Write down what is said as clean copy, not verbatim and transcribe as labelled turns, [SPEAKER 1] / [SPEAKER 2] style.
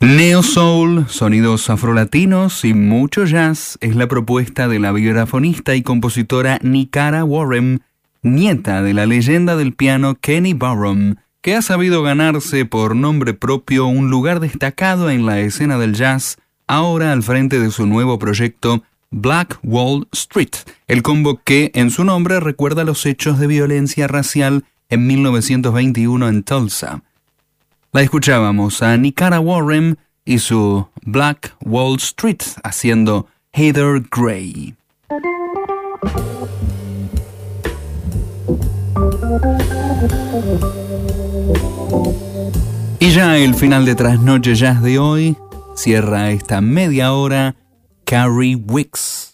[SPEAKER 1] Neo Soul, sonidos afrolatinos y mucho jazz es la propuesta de la vibrafonista y compositora Nicara Warren, nieta de la leyenda del piano Kenny Barron, que ha sabido ganarse por nombre propio un lugar destacado en la escena del jazz, ahora al frente de su nuevo proyecto Black Wall Street, el combo que en su nombre recuerda los hechos de violencia racial en 1921 en Tulsa. La escuchábamos a Nicara Warren y su Black Wall Street haciendo Heather Gray. Y ya el final de Trasnoche Jazz de hoy cierra esta media hora Carrie Wicks.